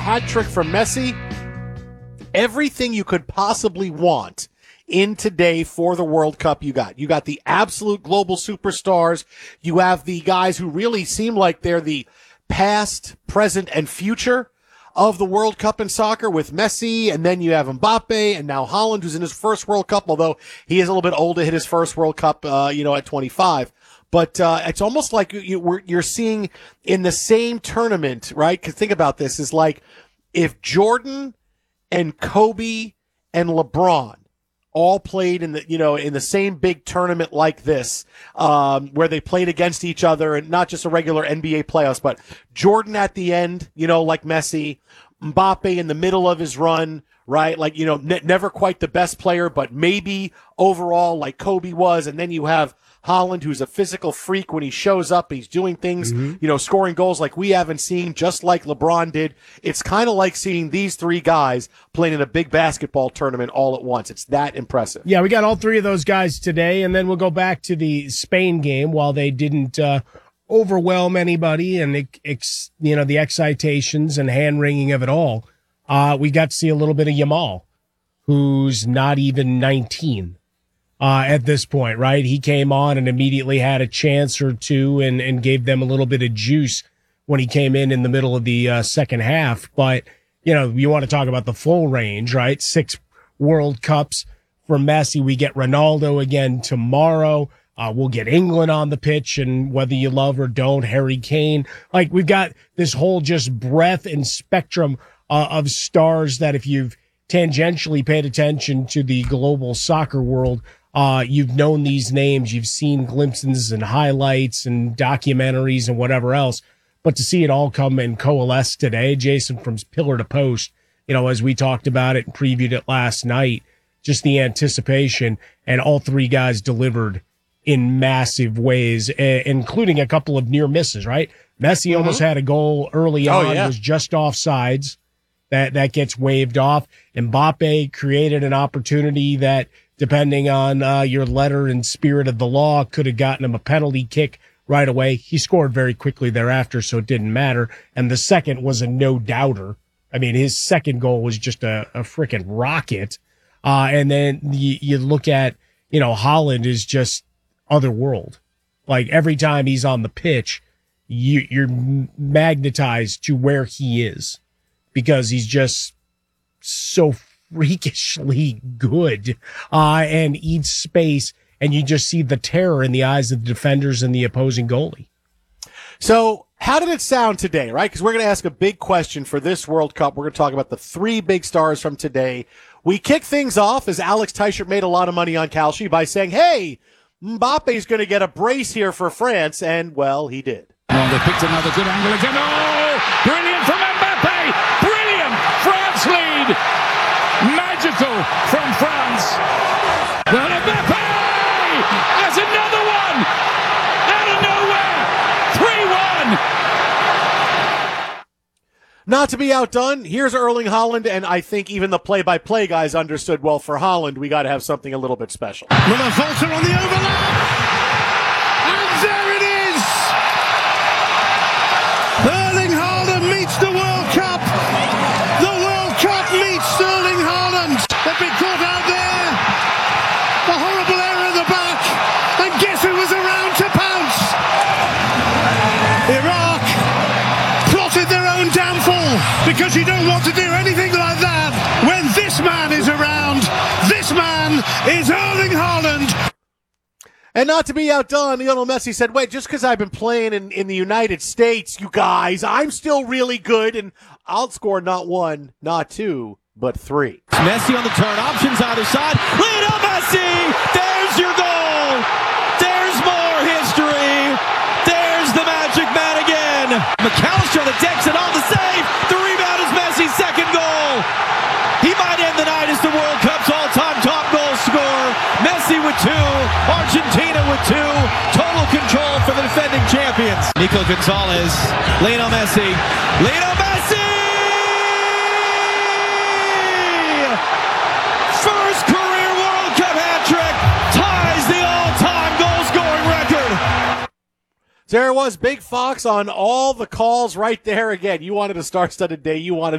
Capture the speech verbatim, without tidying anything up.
hat trick from Messi. Everything you could possibly want in today for the World Cup you got. You got the absolute global superstars. You have the guys who really seem like they're the past, present, and future of the World Cup in soccer with Messi, and then you have Mbappe, and now Haaland, who's in his first World Cup, although he is a little bit old to hit his first World Cup, uh, you know, at twenty-five. But uh, it's almost like you, we're, you're seeing in the same tournament, right? Because think about this, is like if Jordan and Kobe and LeBron all played in the, you know, in the same big tournament like this, um, where they played against each other, and not just a regular N B A playoffs, but Jordan at the end, you know, like Messi, Mbappe in the middle of his run, right? Like, you know, ne- never quite the best player, but maybe overall like Kobe was. And then you have Haaland, who's a physical freak when he shows up. He's doing things, mm-hmm. you know, scoring goals like we haven't seen, just like LeBron did. It's kind of like seeing these three guys playing in a big basketball tournament all at once. It's that impressive. Yeah, we got all three of those guys today, and then we'll go back to the Spain game. While they didn't uh, overwhelm anybody and, ex- you know, the excitations and hand-wringing of it all, uh, we got to see a little bit of Yamal, who's not even nineteen. Uh, at this point, right? He came on and immediately had a chance or two and, and gave them a little bit of juice when he came in in the middle of the uh, second half. But, you know, you want to talk about the full range, right? Six World Cups for Messi. We get Ronaldo again tomorrow. Uh, we'll get England on the pitch, and whether you love or don't, Harry Kane. Like, we've got this whole just breadth and spectrum uh, of stars that if you've tangentially paid attention to the global soccer world, Uh, you've known these names, you've seen glimpses and highlights and documentaries and whatever else, but to see it all come and coalesce today, Jason, from pillar to post, you know, as we talked about it and previewed it last night, just the anticipation, and all three guys delivered in massive ways, uh, including a couple of near misses, right? Messi mm-hmm. almost had a goal early oh, on, yeah. was just offsides. That, that gets waved off. Mbappe created an opportunity that, depending on uh, your letter and spirit of the law, could have gotten him a penalty kick right away. He scored very quickly thereafter, so it didn't matter. And the second was a no-doubter. I mean, his second goal was just a, a freaking rocket. Uh, and then you, you look at, you know, Haaland is just otherworld. Like, every time he's on the pitch, you, you're magnetized to where he is because he's just so freakishly good, uh, and eats space, and you just see the terror in the eyes of the defenders and the opposing goalie. So how did it sound today, right? Because we're going to ask a big question for this World Cup. We're going to talk about the three big stars from today. We kick things off as Alex Teichert made a lot of money on Kalshi by saying, hey, Mbappe's going to get a brace here for France, and, well, he did. Oh, they picked another good angle again. Oh, brilliant from Mbappe! Brilliant! France lead! Magical from France. Well, Mbappe has another one out of nowhere. three one. Not to be outdone, here's Erling Haaland, and I think even the play-by-play guys understood, well, for Haaland, we got to have something a little bit special. Muller Volter on the overlap. And there it is. Erling Haaland meets the World Cup. The World Cup meets Erling Haaland. They've been caught out there. A horrible error at the back. And guess who was around to pounce? Iraq plotted their own downfall because you don't want to do anything like that when this man is around. This man is Erling Haaland. And not to be outdone, Lionel Messi said, wait, just because I've been playing in, in the United States, you guys, I'm still really good, and I'll score not one, not two, but three. Messi on the turn, options either side. Lionel Messi! There's your goal! There's more history! There's the magic man again! McAllister on the decks and on the save! The rebound is Messi's second goal! He might end the night as the World Cup's all-time top goal scorer. Messi with two, Argentina with two. Total control for the defending champions. Nico Gonzalez, Lionel Messi, Lionel Messi! First career World Cup hat-trick, ties the all-time goal-scoring record. There it was, Big Fox on all the calls right there again. You wanted a star-studded day. You wanted